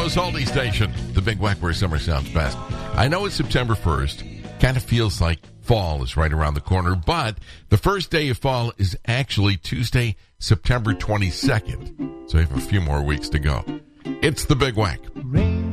Toronto's oldie station, the Big Whack, where summer sounds best. I know it's September 1st. Kind of feels like fall is right around the corner, but the first day of fall is actually Tuesday, September 22nd. So we have a few more weeks to go. It's the Big Whack. Rain